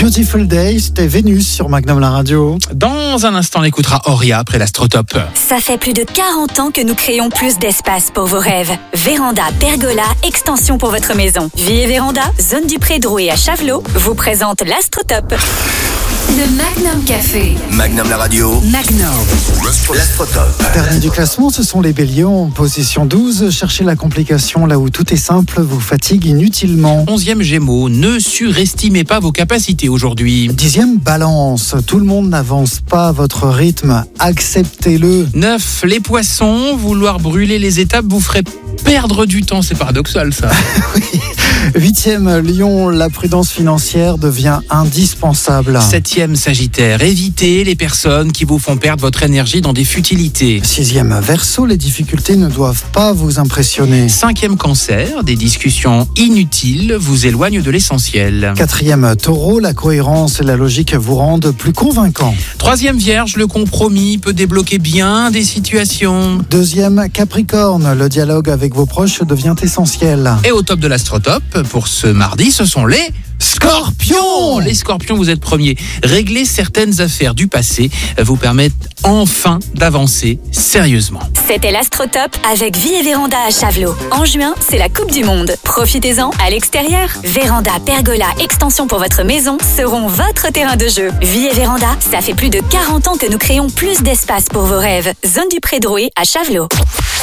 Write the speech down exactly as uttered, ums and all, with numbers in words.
Beautiful Day, c'était Vénus sur Magnum la radio. Dans un instant, on écoutera Auria après l'Astrotop. Ça fait plus de quarante ans que nous créons plus d'espace pour vos rêves. Véranda, pergola, extension pour votre maison. Vie et Véranda, zone du Pré-Drouet à Chavelot, vous présente l'Astrotop. Le Magnum Café. Magnum la radio. Magnum. L'Astrotop. Dernier du classement, ce sont les Béliers en position douze. Cherchez la complication là où tout est simple vous fatigue inutilement. Onzième Gémeaux, ne surestimez pas vos capacités aujourd'hui. Dixième Balance, tout le monde n'avance pas à votre rythme, acceptez-le. Neuf, les Poissons, vouloir brûler les étapes vous ferait perdre du temps. C'est paradoxal ça. Oui. Huitième Lion, la prudence financière devient indispensable. Septième Sagittaire, évitez les personnes qui vous font perdre votre énergie dans des futilités. Sixième Verseau, les difficultés ne doivent pas vous impressionner. Cinquième Cancer, des discussions inutiles vous éloignent de l'essentiel. Quatrième Taureau, la cohérence et la logique vous rendent plus convaincant. Troisième Vierge, le compromis peut débloquer bien des situations. Deuxième Capricorne, le dialogue avec vos proches devient essentiel. Et au top de l'Astrotop, pour ce mardi, ce sont les Scorpions. Les Scorpions, vous êtes premiers. Régler certaines affaires du passé vous permettent enfin d'avancer sérieusement. C'était l'Astrotop avec Vie et Véranda à Chavelot. En juin, c'est la Coupe du Monde. Profitez-en à l'extérieur. Véranda, pergola, extension pour votre maison seront votre terrain de jeu. Vie et Véranda, ça fait plus de quarante ans que nous créons plus d'espace pour vos rêves. Zone du Pré-Drouet à Chavelot.